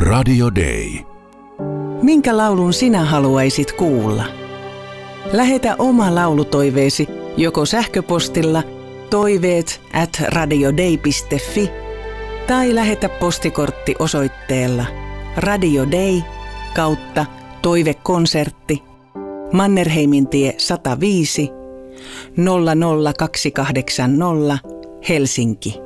Radio Day. Minkä laulun sinä haluaisit kuulla? Lähetä oma laulutoiveesi joko sähköpostilla toiveet@radioday.fi tai lähetä postikortti osoitteella Radio Day /Toivekonsertti Mannerheimintie 105 00280 Helsinki.